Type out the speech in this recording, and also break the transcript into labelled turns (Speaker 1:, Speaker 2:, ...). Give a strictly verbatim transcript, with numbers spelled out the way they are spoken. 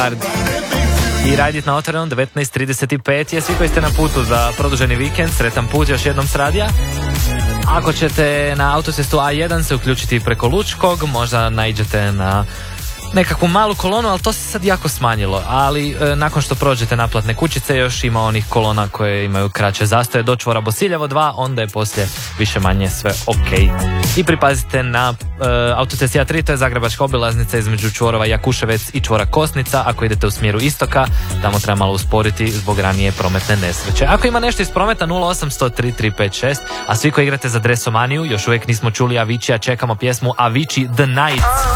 Speaker 1: I radit na otvorenom devetnaest trideset pet je. Svi koji ste na putu za produženi vikend, sretan put još jednom s radija. Ako ćete na autocestu A jedan se uključiti preko Lučkog, možda naiđete na nekakvu malu kolonu, ali to se sad jako smanjilo. Ali e, nakon što prođete naplatne kućice, još ima onih kolona koje imaju kraće zastoje do čvora Bosiljevo dva, onda je poslije više manje sve ok. I pripazite na e, autocesti A tri, to je zagrebačka obilaznica između čvorova Jakuševec i čvora Kosnica. Ako idete u smjeru istoka, tamo treba malo usporiti zbog ranije prometne nesreće. Ako ima nešto iz prometa, nula osam sto tri tri pet šest, a svi koji igrate za Dresomaniju, još uvijek nismo čuli Avicii, a čekamo pjesmu Avicii The Night.